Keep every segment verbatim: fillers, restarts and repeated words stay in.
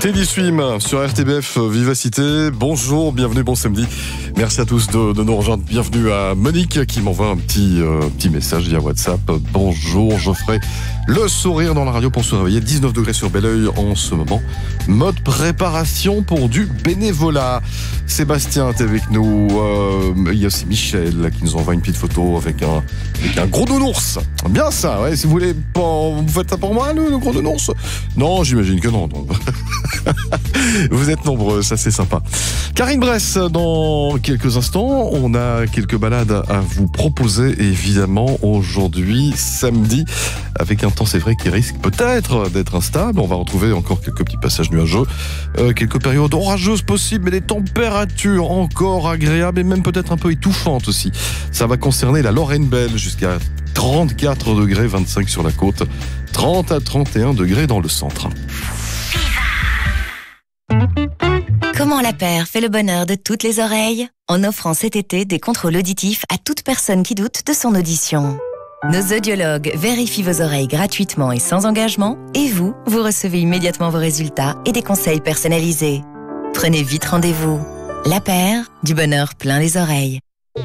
Teddy Swim sur R T B F Vivacité. Bonjour, bienvenue, bon samedi. Merci à tous de, de nous rejoindre. Bienvenue à Monique qui m'envoie un petit, euh, petit message via WhatsApp. Bonjour, Geoffrey. Le sourire dans la radio pour se réveiller. dix-neuf degrés sur Belleuil en ce moment. Mode préparation pour du bénévolat. Sébastien est avec nous. Euh, il y a aussi Michel qui nous envoie une petite photo avec un, avec un gros nounours. Bien ça, ouais. Si vous voulez, vous faites ça pour moi, le, le gros nounours? Non, j'imagine que non. Donc. Vous êtes nombreux, ça c'est sympa. Karine Bress, dans quelques instants, on a quelques balades à vous proposer, évidemment, aujourd'hui, samedi, avec un temps, c'est vrai, qui risque peut-être d'être instable. On va retrouver encore quelques petits passages nuageux, euh, quelques périodes orageuses possibles, mais des températures encore agréables et même peut-être un peu étouffantes aussi. Ça va concerner la Lorraine belge jusqu'à trente-quatre degrés, vingt-cinq sur la côte, trente à trente et un degrés dans le centre. Comment la paire fait le bonheur de toutes les oreilles en offrant cet été des contrôles auditifs à toute personne qui doute de son audition. Nos audiologues vérifient vos oreilles gratuitement et sans engagement et vous, vous recevez immédiatement vos résultats et des conseils personnalisés. Prenez vite rendez-vous. La paire, du bonheur plein les oreilles.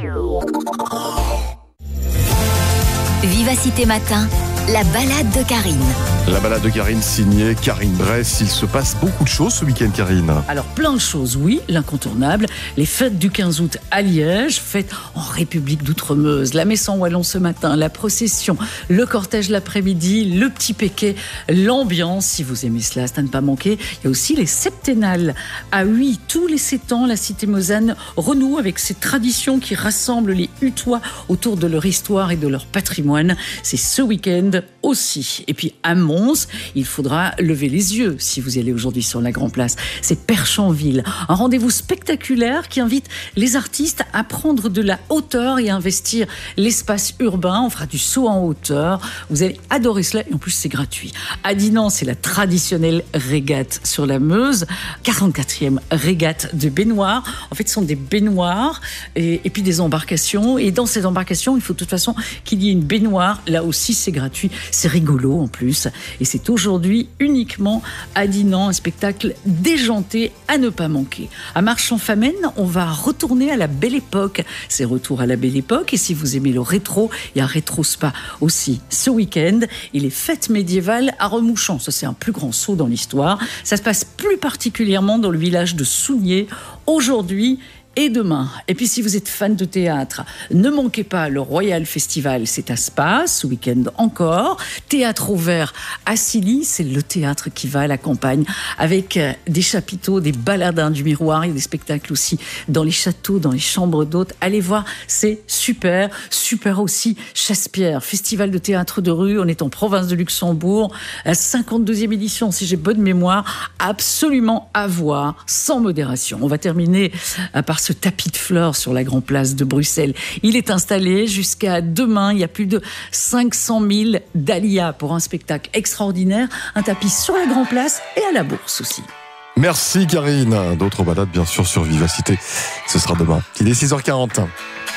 Vivacité Matin, la balade de Karine. La balade de Karine signée Karine Bress. Il se passe beaucoup de choses ce week-end, Karine. Alors plein de choses, oui, l'incontournable. Les fêtes du quinze août à Liège, fêtes en République d'Outremeuse, la messe en wallon ce matin, la procession, le cortège l'après-midi, le petit péquet, l'ambiance, si vous aimez cela, c'est à ne pas manquer. Il y a aussi les septennales. À Huy, tous les sept ans, la cité mosane renoue avec ses traditions qui rassemblent les Hutois autour de leur histoire et de leur patrimoine. C'est ce week-end aussi. Et puis à Mons, il faudra lever les yeux si vous y allez aujourd'hui sur la Grand Place. C'est Perchanville, un rendez-vous spectaculaire qui invite les artistes à prendre de la hauteur et à investir l'espace urbain. On fera du saut en hauteur. Vous allez adorer cela et en plus c'est gratuit. À Dinan, c'est la traditionnelle régate sur la Meuse, quarante-quatrième régate de baignoire. En fait, ce sont des baignoires et, et puis des embarcations. Et dans ces embarcations, il faut de toute façon qu'il y ait une baignoire. Là aussi, c'est gratuit. C'est rigolo en plus. Et c'est aujourd'hui uniquement à Dinan, un spectacle déjanté à ne pas manquer. À Marchand-Famenne, on va retourner à la Belle Époque. C'est retour à la Belle Époque. Et si vous aimez le rétro, il y a Rétro Spa aussi ce week-end. Et les fêtes médiévales à Remouchant. Ça, c'est un plus grand saut dans l'histoire. Ça se passe plus particulièrement dans le village de Sougnier. Aujourd'hui et demain. Et puis si vous êtes fan de théâtre, ne manquez pas le Royal Festival, c'est à Spa, ce week-end encore. Théâtre ouvert à Silly, c'est le théâtre qui va à la campagne, avec des chapiteaux, des baladins du miroir, il y a des spectacles aussi dans les châteaux, dans les chambres d'hôtes. Allez voir, c'est super. Super aussi, Chasse-Pierre, festival de théâtre de rue, on est en province de Luxembourg, la cinquante-deuxième édition, si j'ai bonne mémoire, absolument à voir, sans modération. On va terminer par ce tapis de fleurs sur la Grand Place de Bruxelles. Il est installé jusqu'à demain. Il y a plus de cinq cent mille dahlias pour un spectacle extraordinaire. Un tapis sur la Grand Place et à la Bourse aussi. Merci Karine. D'autres balades bien sûr sur Vivacité. Ce sera demain. Il est six heures quarante.